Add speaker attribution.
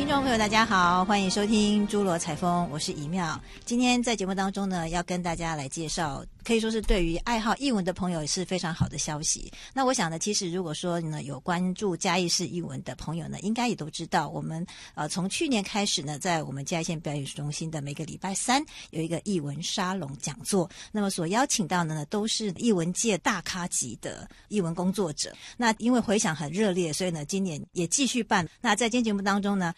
Speaker 1: 众朋友大家好，欢迎收听诸罗采风，我是怡妙。今天在节目当中呢，要跟大家来介绍可以说是对于爱好艺文的朋友是非常好的消息。那我想呢，其实如果说呢有关注嘉义市艺文的朋友呢，应该也都知道，我们从去年开始呢，在我们嘉义县表演艺术中心的每个礼拜三有一个艺文沙龙讲座，那么所邀请到的呢都是艺文界大咖级的艺文工作者。那因为回响很热烈，所以呢今年也继续办。那在今天节目当中呢，